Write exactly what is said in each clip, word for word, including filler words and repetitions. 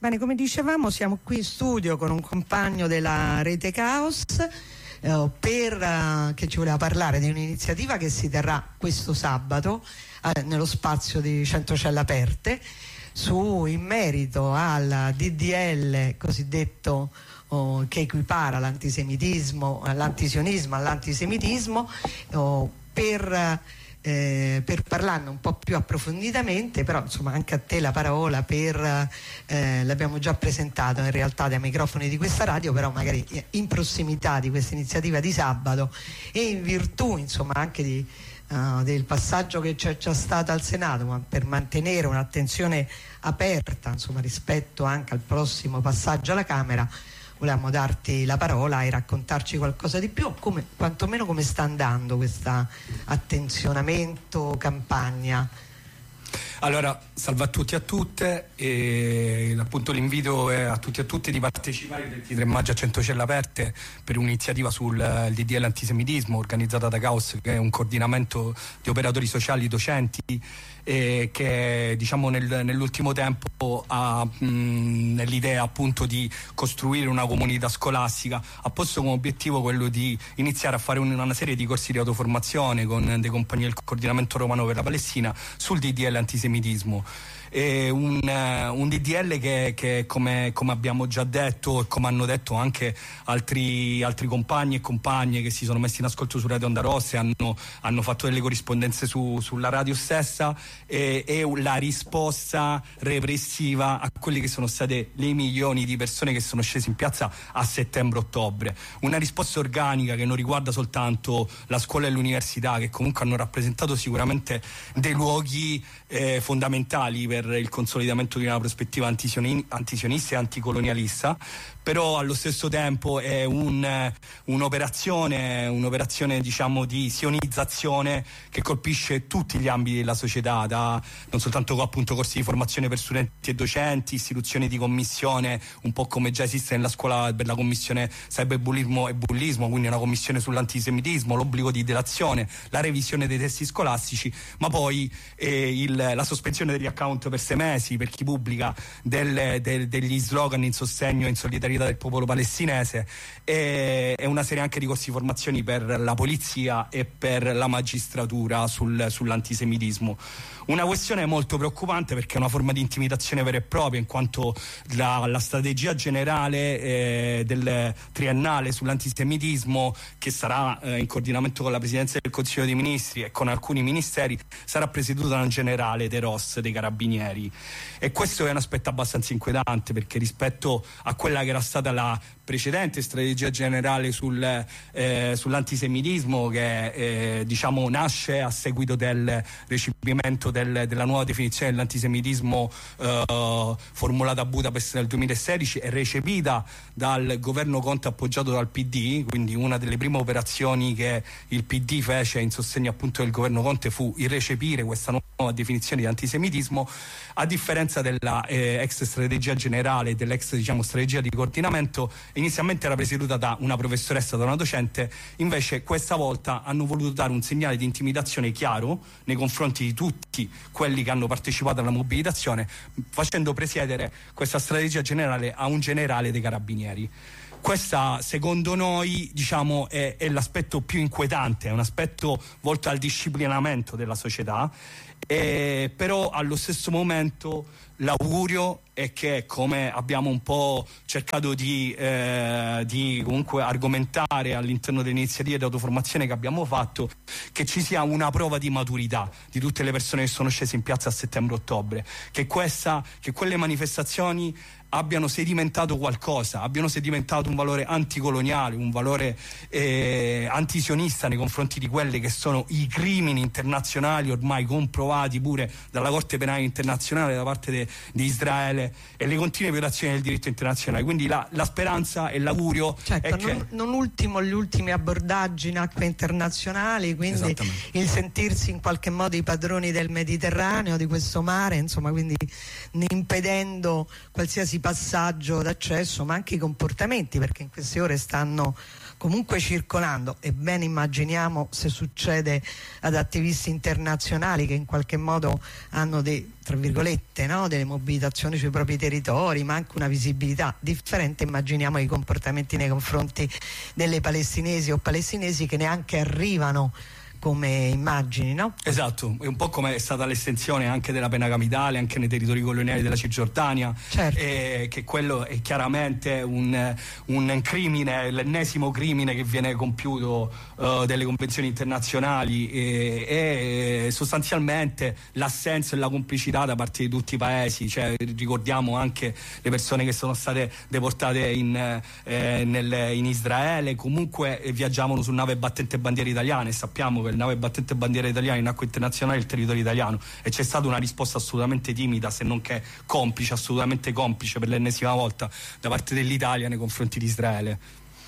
Bene, come dicevamo, siamo qui in studio con un compagno della Rete Caos eh, per, eh, che ci voleva parlare di un'iniziativa che si terrà questo sabato eh, nello spazio di Centocelle Aperte su, in merito al D D L cosiddetto oh, che equipara l'antisemitismo, l'antisionismo all'antisemitismo oh, per... Eh, per parlarne un po' più approfonditamente, però insomma anche a te la parola per eh, l'abbiamo già presentato in realtà dai microfoni di questa radio, però magari in prossimità di questa iniziativa di sabato e in virtù insomma anche di, uh, del passaggio che c'è già stato al Senato, ma per mantenere un'attenzione aperta insomma rispetto anche al prossimo passaggio alla Camera, volevamo darti la parola e raccontarci qualcosa di più, come, quantomeno come sta andando questa attenzionamento, campagna. Allora, salve a tutti e a tutte, e appunto l'invito è a tutti e a tutte di partecipare il ventitré maggio a Centocelle Aperte per un'iniziativa sul D D L antisemitismo organizzata da Caos, che è un coordinamento di operatori sociali, docenti, e che diciamo nel, nell'ultimo tempo ha mh, nell'idea appunto di costruire una comunità scolastica, ha posto come obiettivo quello di iniziare a fare un, una serie di corsi di autoformazione con dei compagni del coordinamento romano per la Palestina sul D D L antisemitismo. È un, un D D L che, che come, come abbiamo già detto e come hanno detto anche altri, altri compagni e compagne che si sono messi in ascolto su Radio Onda Rossa e hanno, hanno fatto delle corrispondenze su, sulla radio stessa, è, è la risposta repressiva a quelli che sono state le milioni di persone che sono scese in piazza a settembre-ottobre. Una risposta organica che non riguarda soltanto la scuola e l'università, che comunque hanno rappresentato sicuramente dei luoghi eh, fondamentali per il consolidamento di una prospettiva antisionista e anticolonialista, però allo stesso tempo è un, un'operazione, un'operazione diciamo di sionizzazione che colpisce tutti gli ambiti della società, da, non soltanto appunto corsi di formazione per studenti e docenti, istituzioni di commissione, un po' come già esiste nella scuola per la commissione cyberbullismo e bullismo, quindi una commissione sull'antisemitismo, l'obbligo di delazione, la revisione dei testi scolastici, ma poi eh, il, la sospensione degli account per sei mesi per chi pubblica del, del, degli slogan in sostegno e in solidarietà del popolo palestinese, e, e una serie anche di corsi di formazioni per la polizia e per la magistratura sul, sull'antisemitismo. Una questione molto preoccupante perché è una forma di intimidazione vera e propria, in quanto la, la strategia generale eh, del triennale sull'antisemitismo, che sarà eh, in coordinamento con la Presidenza del Consiglio dei Ministri e con alcuni ministeri, sarà presieduta da un generale dei R O S, dei Carabinieri, e questo è un aspetto abbastanza inquietante, perché rispetto a quella che era stata la precedente strategia generale sul, eh, sull'antisemitismo, che eh, diciamo nasce a seguito del recepimento del, della nuova definizione dell'antisemitismo eh, formulata a Budapest nel duemilasedici e recepita dal governo Conte appoggiato dal P D, quindi una delle prime operazioni che il P D fece in sostegno appunto del governo Conte fu il recepire questa nuova definizione di antisemitismo, a differenza della eh, ex strategia generale, dell'ex diciamo strategia di coordinamento. Inizialmente era presieduta da una professoressa, da una docente, invece questa volta hanno voluto dare un segnale di intimidazione chiaro nei confronti di tutti quelli che hanno partecipato alla mobilitazione, facendo presiedere questa strategia generale a un generale dei Carabinieri. Questa, secondo noi, diciamo, è, è l'aspetto più inquietante, è un aspetto volto al disciplinamento della società, e, però allo stesso momento l'augurio è che, come abbiamo un po' cercato di, eh, di comunque argomentare all'interno delle iniziative di autoformazione che abbiamo fatto, che ci sia una prova di maturità di tutte le persone che sono scese in piazza a settembre-ottobre, che, questa, che quelle manifestazioni abbiano sedimentato qualcosa, abbiano sedimentato un valore anticoloniale, un valore eh, antisionista nei confronti di quelli che sono i crimini internazionali ormai comprovati pure dalla Corte Penale Internazionale da parte de, di Israele e le continue violazioni del diritto internazionale. Quindi la, la speranza e l'augurio certo, è non, che non ultimo gli ultimi abbordaggi in acque internazionali, quindi il sentirsi in qualche modo i padroni del Mediterraneo, di questo mare, insomma, quindi impedendo qualsiasi passaggio d'accesso, ma anche i comportamenti, perché in queste ore stanno comunque circolando, e ben immaginiamo se succede ad attivisti internazionali che in qualche modo hanno dei, tra virgolette, no? delle mobilitazioni sui propri territori, ma anche una visibilità differente, immaginiamo i comportamenti nei confronti delle palestinesi o palestinesi che neanche arrivano come immagini, no? Esatto, è un po' come è stata l'estensione anche della pena capitale anche nei territori coloniali della Cisgiordania, certo. e che quello è chiaramente un, un crimine, l'ennesimo crimine che viene compiuto uh, delle convenzioni internazionali, e, e sostanzialmente l'assenza e la complicità da parte di tutti i paesi, cioè, ricordiamo anche le persone che sono state deportate in, eh, nel, in Israele, comunque eh, viaggiavano su nave battente bandiere italiane, e sappiamo che il nave battente bandiera italiana in acque internazionali è il territorio italiano, e c'è stata una risposta assolutamente timida, se non che complice, assolutamente complice per l'ennesima volta da parte dell'Italia nei confronti di Israele.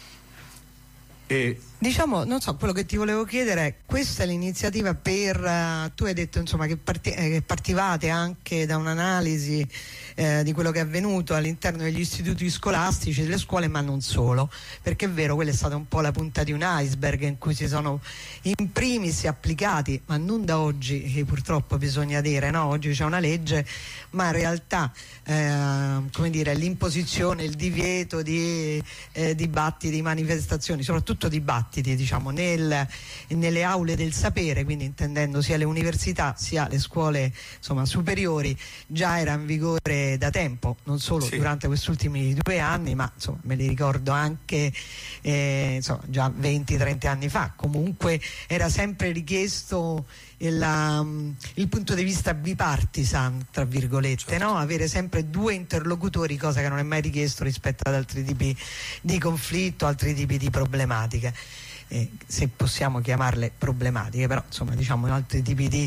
E diciamo, non so, quello che ti volevo chiedere è: questa è l'iniziativa per uh, tu hai detto insomma che, parti, eh, che partivate anche da un'analisi eh, di quello che è avvenuto all'interno degli istituti scolastici, delle scuole, ma non solo, perché è vero, quella è stata un po' la punta di un iceberg in cui si sono in primis applicati, ma non da oggi, che purtroppo bisogna dire, no? Oggi c'è una legge, ma in realtà eh, come dire, l'imposizione, il divieto di eh, dibattiti, di manifestazioni, soprattutto dibattiti, diciamo, nel, nelle aule del sapere, quindi intendendo sia le università sia le scuole, insomma, superiori, già era in vigore da tempo, non solo sì. durante questi ultimi due anni, ma insomma me li ricordo anche eh, insomma, già venti trenta anni fa. Comunque era sempre richiesto il, um, il punto di vista bipartisan, tra virgolette, certo. no? Avere sempre due interlocutori, cosa che non è mai richiesto rispetto ad altri tipi di conflitto, altri tipi di problematiche. Eh, se possiamo chiamarle problematiche, però insomma diciamo altri tipi di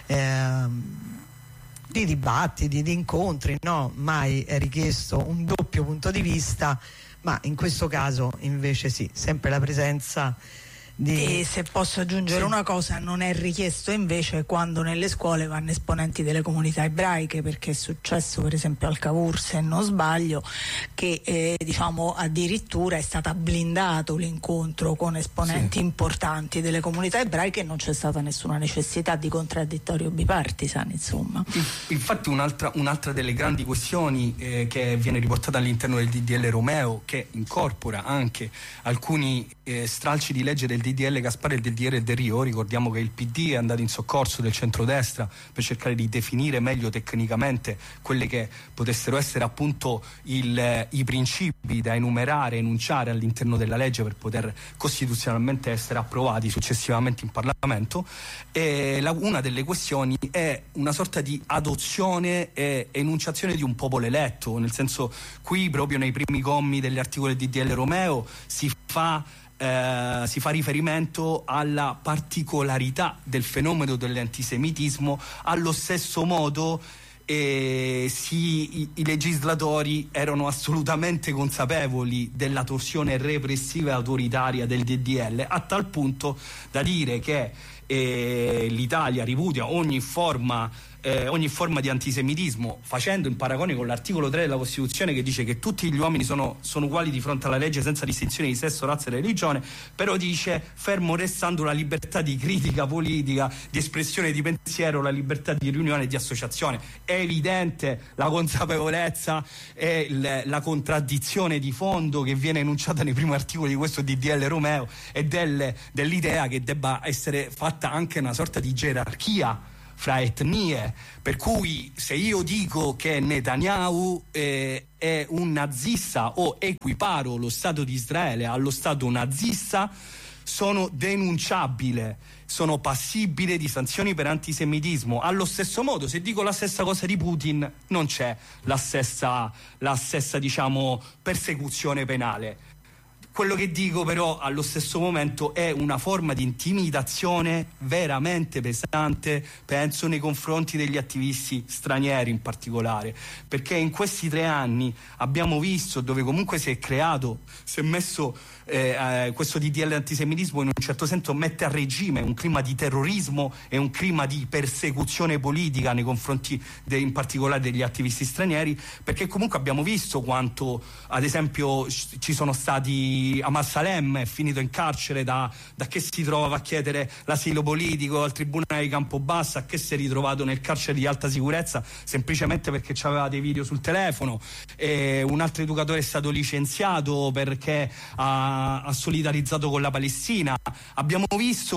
eh, di dibattiti, di incontri, no? Mai è richiesto un doppio punto di vista, ma in questo caso invece sì, sempre la presenza di... E se posso aggiungere sì. una cosa, non è richiesto invece quando nelle scuole vanno esponenti delle comunità ebraiche, perché è successo per esempio al Cavour, se non sbaglio, che eh, diciamo addirittura è stato blindato l'incontro con esponenti sì. importanti delle comunità ebraiche e non c'è stata nessuna necessità di contraddittorio bipartisan, insomma. Infatti un'altra, un'altra delle grandi questioni eh, che viene riportata all'interno del D D L Romeo, che incorpora anche alcuni eh, stralci di legge del D D L Gasparri e del D D L Delrio, ricordiamo che il P D è andato in soccorso del centrodestra per cercare di definire meglio tecnicamente quelle che potessero essere appunto il, i principi da enumerare, enunciare all'interno della legge per poter costituzionalmente essere approvati successivamente in Parlamento. E la, una delle questioni è una sorta di adozione e enunciazione di un popolo eletto, nel senso, qui proprio nei primi commi degli articoli del D D L Romeo si fa Eh, si fa riferimento alla particolarità del fenomeno dell'antisemitismo, allo stesso modo eh, si, i, i legislatori erano assolutamente consapevoli della torsione repressiva e autoritaria del D D L, a tal punto da dire che eh, l'Italia ripudia ogni forma Eh, ogni forma di antisemitismo, facendo il paragone con l'articolo tre della Costituzione che dice che tutti gli uomini sono, sono uguali di fronte alla legge senza distinzione di sesso, razza e religione, però dice fermo restando la libertà di critica politica, di espressione di pensiero, la libertà di riunione e di associazione. È evidente la consapevolezza e l- la contraddizione di fondo che viene enunciata nei primi articoli di questo D D L Romeo e del, dell'idea che debba essere fatta anche una sorta di gerarchia fra etnie, per cui se io dico che Netanyahu eh, è un nazista o equiparo lo Stato di Israele allo Stato nazista, sono denunciabile, sono passibile di sanzioni per antisemitismo. Allo stesso modo, se dico la stessa cosa di Putin, non c'è la stessa, la stessa diciamo persecuzione penale. Quello che dico però allo stesso momento è una forma di intimidazione veramente pesante, penso, nei confronti degli attivisti stranieri in particolare, perché in questi tre anni abbiamo visto dove comunque si è creato, si è messo eh, eh, questo D D L antisemitismo in un certo senso mette a regime un clima di terrorismo e un clima di persecuzione politica nei confronti de, in particolare degli attivisti stranieri, perché comunque abbiamo visto quanto ad esempio ci sono stati di Amal Salem è finito in carcere da, da che si trovava a chiedere l'asilo politico al tribunale di Campobasso, a che si è ritrovato nel carcere di alta sicurezza semplicemente perché aveva dei video sul telefono. E un altro educatore è stato licenziato perché ha, ha solidarizzato con la Palestina. Abbiamo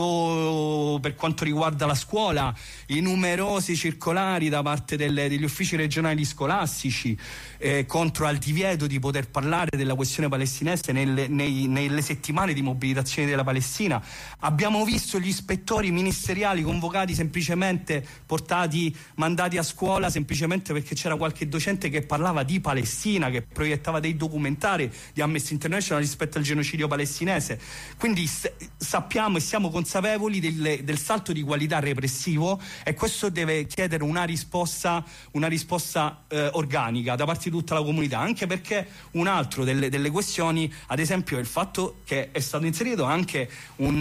visto, per quanto riguarda la scuola, i numerosi circolari da parte delle, degli uffici regionali scolastici eh, contro al divieto di poter parlare della questione palestinese nelle, nei, nelle settimane di mobilitazione della Palestina. Abbiamo visto gli ispettori ministeriali convocati, semplicemente portati, mandati a scuola semplicemente perché c'era qualche docente che parlava di Palestina, che proiettava dei documentari di Amnesty International rispetto al genocidio palestinese. Quindi s- sappiamo e siamo consapevoli del, del salto di qualità repressivo, e questo deve chiedere una risposta, una risposta eh, organica da parte di tutta la comunità, anche perché un altro delle, delle questioni, ad esempio, è il fatto che è stato inserito anche un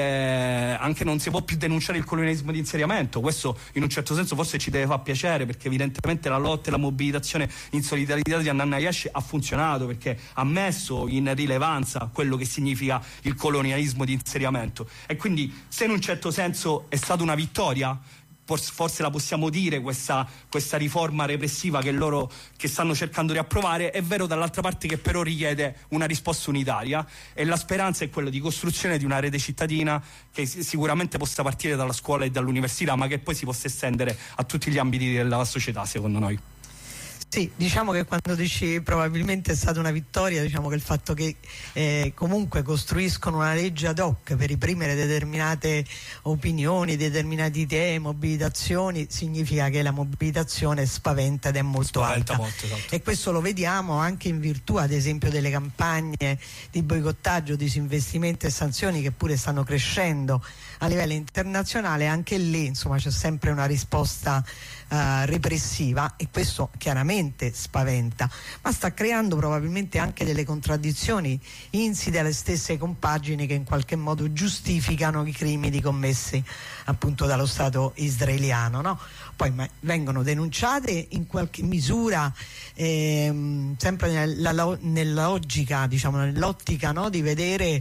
eh, anche non si può più denunciare il colonialismo di insediamento. Questo in un certo senso forse ci deve far piacere, perché evidentemente la lotta e la mobilitazione in solidarietà di Hanan Ayyash ha funzionato, perché ha messo in rilevanza quello che significa il colonialismo di insediamento. E quindi, se in un certo senso è stata una vittoria, forse la possiamo dire, questa, questa riforma repressiva che loro che stanno cercando di approvare, è vero dall'altra parte che però richiede una risposta unitaria, e la speranza è quella di costruzione di una rete cittadina che sicuramente possa partire dalla scuola e dall'università, ma che poi si possa estendere a tutti gli ambiti della società, secondo noi. Sì, diciamo che quando dici probabilmente è stata una vittoria, diciamo che il fatto che eh, comunque costruiscono una legge ad hoc per reprimere determinate opinioni, determinate idee, mobilitazioni, significa che la mobilitazione spaventa ed è molto spaventa alta. Molto, esatto. E questo lo vediamo anche in virtù, ad esempio, delle campagne di boicottaggio, disinvestimento e sanzioni che pure stanno crescendo a livello internazionale. Anche lì, insomma, c'è sempre una risposta Uh, repressiva, e questo chiaramente spaventa, ma sta creando probabilmente anche delle contraddizioni insite alle stesse compagini che in qualche modo giustificano i crimini commessi appunto dallo Stato israeliano, no? Poi ma, vengono denunciate in qualche misura ehm, sempre nella, nella logica, diciamo nell'ottica, no? Di vedere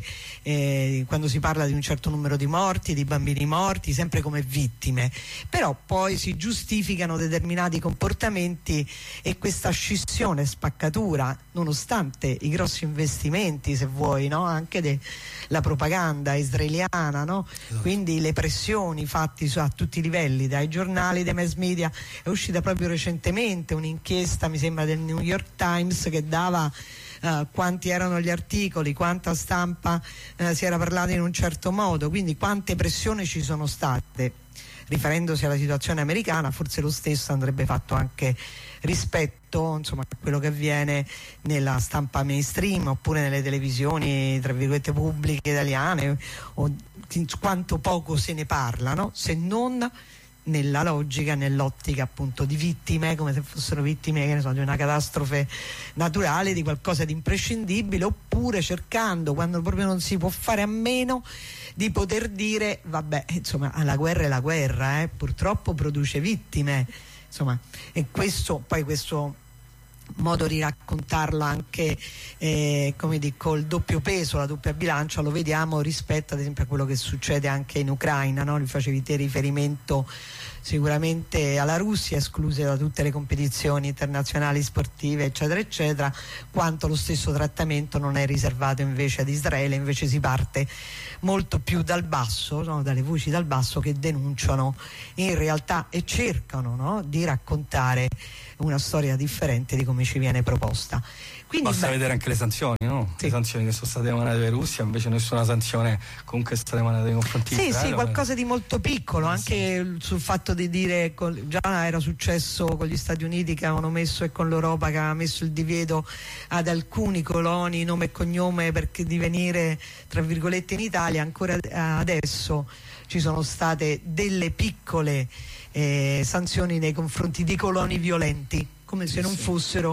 eh, quando si parla di un certo numero di morti, di bambini morti, sempre come vittime, però poi si giustificano determinati comportamenti, e questa scissione, spaccatura, nonostante i grossi investimenti, se vuoi, no? Anche della propaganda israeliana, no? Esatto. Quindi le pressioni fatte su, a tutti i livelli, dai giornali, dai mass media. È uscita proprio recentemente un'inchiesta, mi sembra del New York Times, che dava Uh, quanti erano gli articoli, quanta stampa uh, si era parlato in un certo modo, quindi quante pressioni ci sono state. Riferendosi alla situazione americana, forse lo stesso andrebbe fatto anche rispetto, insomma, a quello che avviene nella stampa mainstream oppure nelle televisioni tra virgolette pubbliche italiane, o quanto poco se ne parla, no? Se non nella logica, nell'ottica appunto di vittime, come se fossero vittime, che ne so, di una catastrofe naturale, di qualcosa di imprescindibile, oppure cercando, quando proprio non si può fare a meno, di poter dire vabbè, insomma, la guerra è la guerra, eh, purtroppo produce vittime, insomma, e questo poi questo modo di raccontarlo anche eh, come dico, il doppio peso, la doppia bilancia, lo vediamo rispetto ad esempio a quello che succede anche in Ucraina, no? Li facevi te riferimento sicuramente alla Russia, escluse da tutte le competizioni internazionali sportive eccetera eccetera, quanto lo stesso trattamento non è riservato invece ad Israele. Invece si parte molto più dal basso, no? Dalle voci dal basso che denunciano in realtà e cercano, no? Di raccontare una storia differente di come ci viene proposta. Quindi, basta beh, vedere anche le sanzioni, no? Sì. Le sanzioni che sono state emanate per Russia, invece nessuna sanzione comunque è stata emanata nei confronti di Sì, Israele. sì, qualcosa di molto piccolo, anche sul fatto di dire, già era successo con gli Stati Uniti che avevano messo, e con l'Europa che aveva messo il divieto ad alcuni coloni, nome e cognome, perché di venire tra virgolette in Italia. Ancora adesso ci sono state delle piccole eh, sanzioni nei confronti di coloni violenti, come se non fossero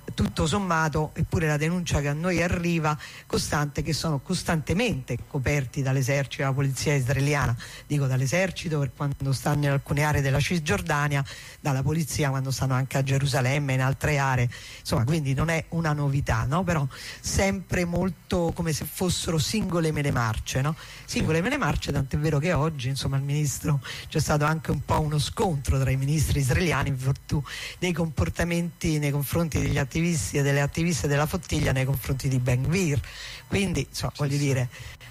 tutto sommato, eppure la denuncia che a noi arriva costante, che sono costantemente coperti dall'esercito, dalla polizia israeliana, dico dall'esercito per quando stanno in alcune aree della Cisgiordania, dalla polizia quando stanno anche a Gerusalemme e in altre aree, insomma, quindi non è una novità, no? Però sempre molto come se fossero singole mele marce, no? Singole mele marce, tant'è vero che oggi, insomma, il ministro, c'è stato anche un po' uno scontro tra i ministri israeliani in virtù dei comportamenti nei confronti degli attivisti e delle attiviste della Fottiglia nei confronti di Ben Gvir, quindi insomma, voglio dire,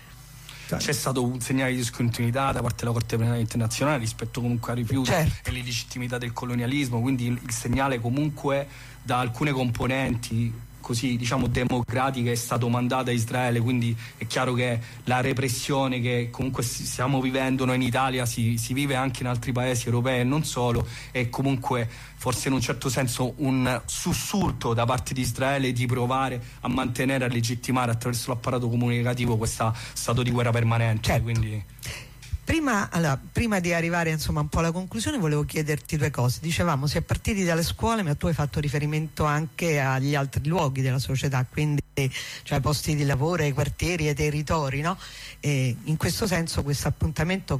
c'è stato un segnale di discontinuità da parte della Corte Penale Internazionale rispetto comunque al rifiuto, certo, e l'illegittimità del colonialismo, quindi il, il segnale comunque da alcune componenti così diciamo democratiche è stato mandato a Israele, quindi è chiaro che la repressione che comunque stiamo vivendo noi in Italia si, si vive anche in altri paesi europei e non solo, e comunque forse in un certo senso un sussulto da parte di Israele di provare a mantenere, a legittimare attraverso l'apparato comunicativo questo stato di guerra permanente, certo. Quindi Prima, allora, prima di arrivare insomma un po' alla conclusione volevo chiederti due cose. Dicevamo si è partiti dalle scuole, ma tu hai fatto riferimento anche agli altri luoghi della società, quindi cioè posti di lavoro, ai quartieri, ai territori, no? E in questo senso questo appuntamento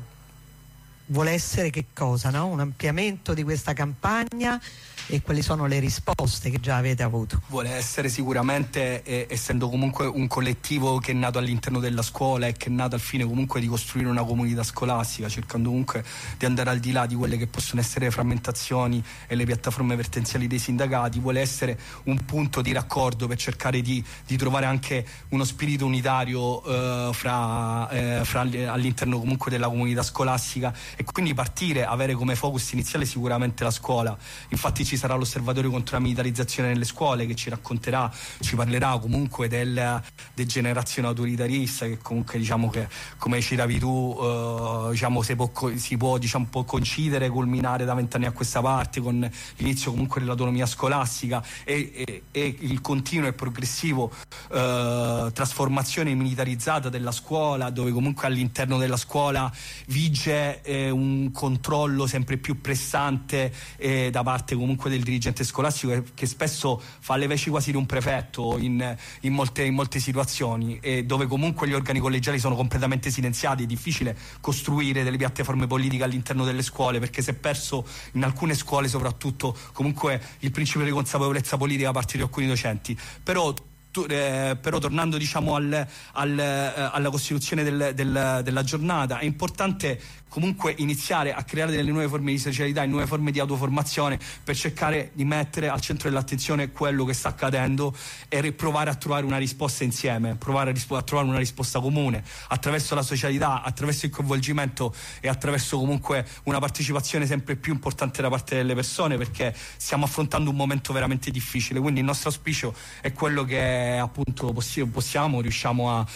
vuole essere che cosa, no? Un ampliamento di questa campagna, e quali sono le risposte che già avete avuto? Vuole essere sicuramente, eh, essendo comunque un collettivo che è nato all'interno della scuola e che è nato al fine comunque di costruire una comunità scolastica, cercando comunque di andare al di là di quelle che possono essere le frammentazioni e le piattaforme vertenziali dei sindacati, vuole essere un punto di raccordo per cercare di, di trovare anche uno spirito unitario eh, fra, eh, fra all'interno comunque della comunità scolastica, e quindi partire, avere come focus iniziale sicuramente la scuola. Infatti ci sarà l'osservatorio contro la militarizzazione nelle scuole che ci racconterà, ci parlerà comunque del degenerazione autoritarista, che comunque diciamo che, come citavi tu, eh, diciamo si può, si può diciamo può coincidere, culminare da vent'anni a questa parte con l'inizio comunque dell'autonomia scolastica e, e, e il continuo e progressivo eh, trasformazione militarizzata della scuola, dove comunque all'interno della scuola vige eh, un controllo sempre più pressante eh, da parte comunque del dirigente scolastico, che spesso fa le veci quasi di un prefetto in, in, molte, in molte situazioni, e dove comunque gli organi collegiali sono completamente silenziati. È difficile costruire delle piattaforme politiche all'interno delle scuole, perché si è perso in alcune scuole soprattutto comunque il principio di consapevolezza politica da parte di alcuni docenti. Però Eh, però tornando diciamo al, al, eh, alla costituzione del, del, della giornata, è importante comunque iniziare a creare delle nuove forme di socialità e nuove forme di autoformazione per cercare di mettere al centro dell'attenzione quello che sta accadendo e provare a trovare una risposta insieme, provare a, rispo- a trovare una risposta comune attraverso la socialità, attraverso il coinvolgimento e attraverso comunque una partecipazione sempre più importante da parte delle persone, perché stiamo affrontando un momento veramente difficile. Quindi il nostro auspicio è quello che appunto possi- possiamo riusciamo a,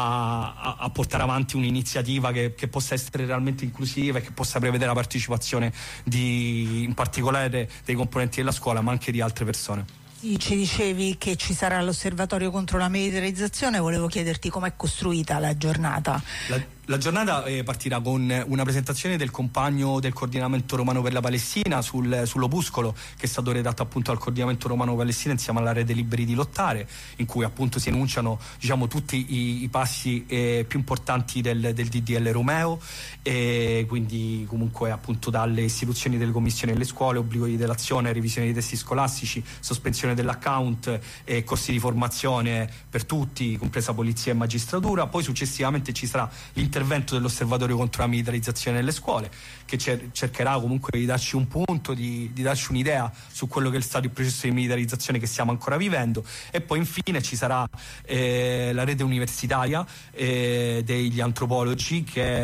a, a portare avanti un'iniziativa che, che possa essere realmente inclusiva e che possa prevedere la partecipazione di, in particolare dei componenti della scuola, ma anche di altre persone. Ci dicevi che ci sarà l'osservatorio contro la militarizzazione, volevo chiederti com'è costruita la giornata. La... La giornata eh, partirà con una presentazione del compagno del coordinamento romano per la Palestina sul, sull'opuscolo che è stato redatto appunto al coordinamento romano Palestina insieme alla Rete Liberi di Lottare, in cui appunto si enunciano diciamo tutti i, i passi eh, più importanti del, del D D L Romeo, e quindi comunque appunto dalle istituzioni delle commissioni delle scuole, obbligo di delazione, revisione dei testi scolastici, sospensione dell'account e corsi di formazione per tutti, compresa polizia e magistratura. Poi successivamente ci sarà l'intervento dell'osservatorio contro la militarizzazione nelle scuole, che cer- cercherà comunque di darci un punto, di, di darci un'idea su quello che è stato il processo di militarizzazione che stiamo ancora vivendo. E poi infine ci sarà eh, la rete universitaria eh, degli antropologi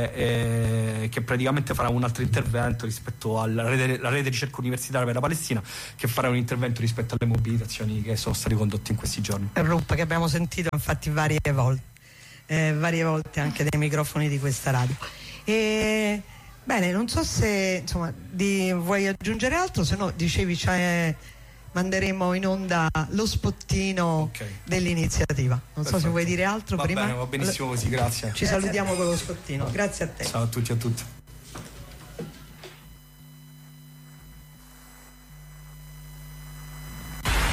che, eh, che praticamente farà un altro intervento rispetto alla rete, la rete ricerca universitaria per la Palestina, che farà un intervento rispetto alle mobilitazioni che sono state condotte in questi giorni. Rupp, che abbiamo sentito infatti varie volte. Eh, varie volte anche dai microfoni di questa radio. E, bene, non so se insomma di, vuoi aggiungere altro, se no dicevi cioè, manderemo in onda lo spottino okay. dell'iniziativa. Non Perfetto. so se vuoi dire altro va prima. Bene, va benissimo così, grazie. Ci grazie salutiamo con lo spottino. Grazie a te. Ciao a tutti e a tutte.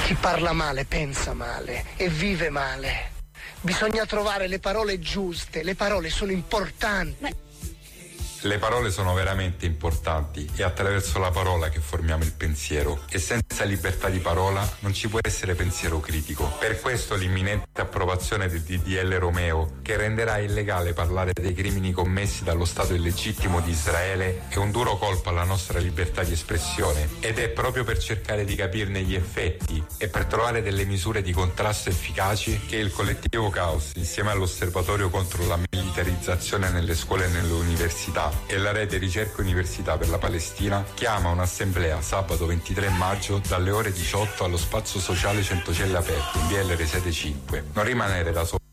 Chi parla male pensa male e vive male. Bisogna trovare le parole giuste, le parole sono importanti. Ma... Le parole sono veramente importanti, è attraverso la parola che formiamo il pensiero e senza libertà di parola non ci può essere pensiero critico. Per questo l'imminente approvazione del D D L Romeo, che renderà illegale parlare dei crimini commessi dallo Stato illegittimo di Israele, è un duro colpo alla nostra libertà di espressione ed è proprio per cercare di capirne gli effetti e per trovare delle misure di contrasto efficaci che il collettivo Caos, insieme all'Osservatorio contro la militarizzazione nelle scuole e nelle università e la rete Ricerca Università per la Palestina, chiama un'assemblea sabato ventitré maggio dalle ore diciotto allo spazio sociale Centocelle Aperto in via L R sette cinque. Non rimanere da solo.